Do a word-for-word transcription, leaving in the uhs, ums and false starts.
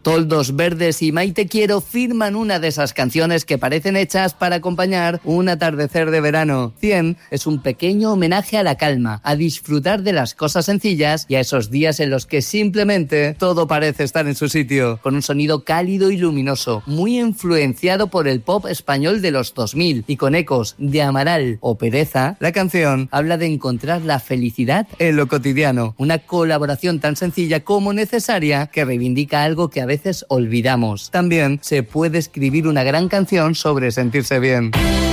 Toldos Verdes y Maite Quiero firman una de esas canciones que parecen hechas para acompañar un atardecer de verano. cien es un pequeño homenaje a la calma, a disfrutar de las cosas sencillas y a esos días en los que simplemente todo parece estar en su sitio, con un sonido cálido y luminoso, muy influenciado por el pop español de los dos mil y con ecos de Amaral o Pereza. La canción habla de encontrar la felicidad en lo cotidiano, una colaboración tan sencilla como necesaria que reivindica algo que a veces olvidamos. También se puede escribir una gran canción sobre sentirse bien.